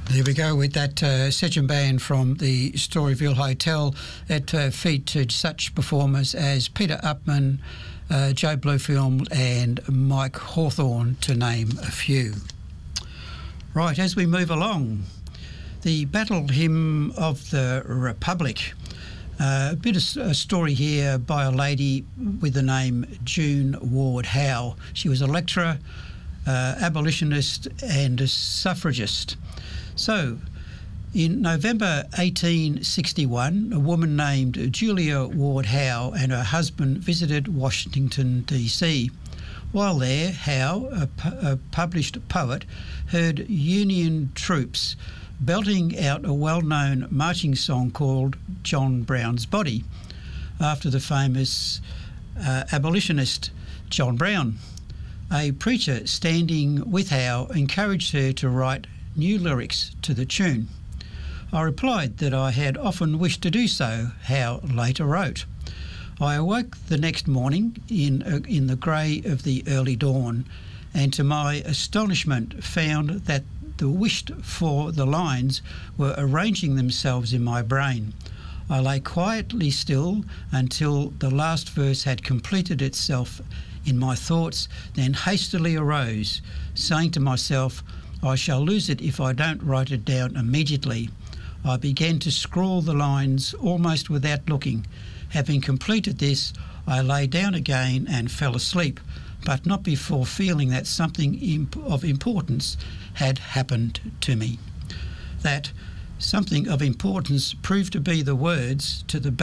There we go with that session band from the Storyville Hotel that featured such performers as Peter Upman, Joe Bluefilm and Mike Hawthorne, to name a few. Right, as we move along, the Battle Hymn of the Republic. A bit of a story here by a lady with the name June Ward Howe. She was a lecturer, abolitionist and a suffragist. So, in November 1861, a woman named Julia Ward Howe and her husband visited Washington, D.C. While there, Howe, a published poet, heard Union troops belting out a well-known marching song called John Brown's Body, after the famous abolitionist John Brown. A preacher standing with Howe encouraged her to write new lyrics to the tune. I replied that I had often wished to do so, Howe later wrote. I awoke the next morning in the grey of the early dawn, and to my astonishment found that the wished for the lines were arranging themselves in my brain. I lay quietly still until the last verse had completed itself in my thoughts, then hastily arose, saying to myself, I shall lose it if I don't write it down immediately. I began to scrawl the lines almost without looking. Having completed this, I lay down again and fell asleep, but not before feeling that something of importance had happened to me. That something of importance proved to be the words to the